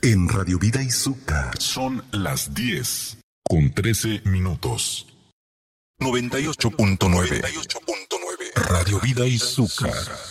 en Radio Vida Izúcar. Son las 10:13. 98.9 Radio Vida Izúcar.